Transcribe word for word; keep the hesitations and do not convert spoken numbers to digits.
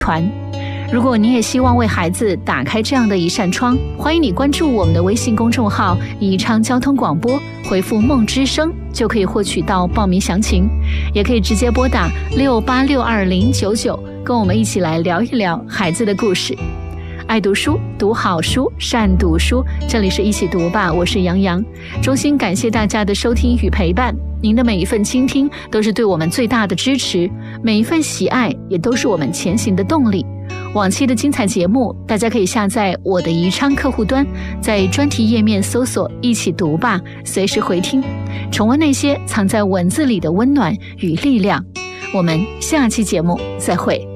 团。如果你也希望为孩子打开这样的一扇窗，欢迎你关注我们的微信公众号宜昌交通广播，回复梦之声就可以获取到报名详情，也可以直接拨打六八六二零九九，跟我们一起来聊一聊孩子的故事。爱读书，读好书，善读书，这里是一起读吧，我是杨洋。衷心感谢大家的收听与陪伴，您的每一份倾听都是对我们最大的支持，每一份喜爱也都是我们前行的动力。往期的精彩节目，大家可以下载我的宜昌客户端，在专题页面搜索一起读吧，随时回听，重温那些藏在文字里的温暖与力量。我们下期节目再会。